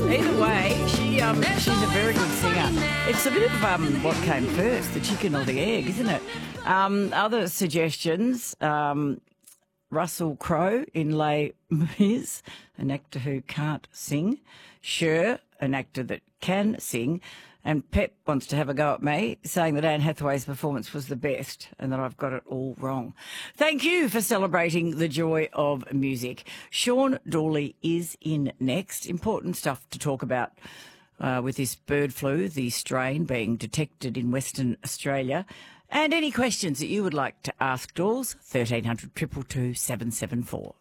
Either way, she's a very good singer. It's a bit of what came first, the chicken or the egg, isn't it? Other suggestions, Russell Crowe in Les Mis, an actor who can't sing. Cher, an actor that can sing. And Pep wants to have a go at me, saying that Anne Hathaway's performance was the best and that I've got it all wrong. Thank you for celebrating the joy of music. Sean Dawley is in next. Important stuff to talk about with this bird flu, the strain being detected in Western Australia. And any questions that you would like to ask Dawes, 1300 222 774.